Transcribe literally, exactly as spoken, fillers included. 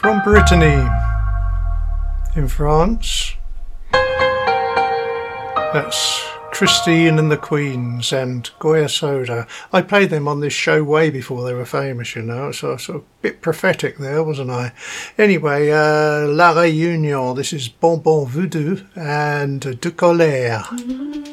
From Brittany in France. That's Christine and the Queens and Goya Soda. I played them on this show way before they were famous, you know, so I was sort of a bit prophetic there, wasn't I? Anyway, uh, La Réunion, this is Bonbon Voodoo and De Colère.